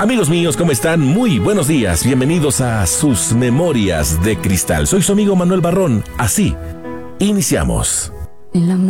Amigos míos, ¿cómo están? Muy buenos días. Bienvenidos a sus Memorias de Cristal. Soy su amigo Manuel Barrón. Así, iniciamos. El amor